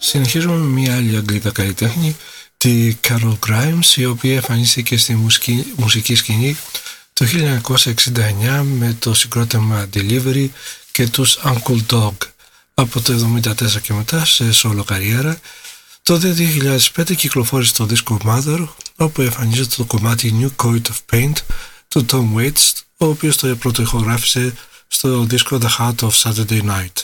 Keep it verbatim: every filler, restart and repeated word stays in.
Συνεχίζουμε με μια άλλη Αγγλίδα καλλιτέχνη, τη Carol Grimes, η οποία εμφανίστηκε στη μουσική, μουσική σκηνή το χίλια εννιακόσια εξήντα εννιά με το συγκρότημα Delivery και τους Uncle Dog. Από το εβδομήντα τέσσερα και μετά σε solo καριέρα. Το δύο χιλιάδες πέντε κυκλοφόρησε το δίσκο Mother, όπου εμφανίζεται το κομμάτι New Coat of Paint του Tom Waits, ο οποίος το πρωτοηχογράφησε στο δίσκο The Heart of Saturday Night.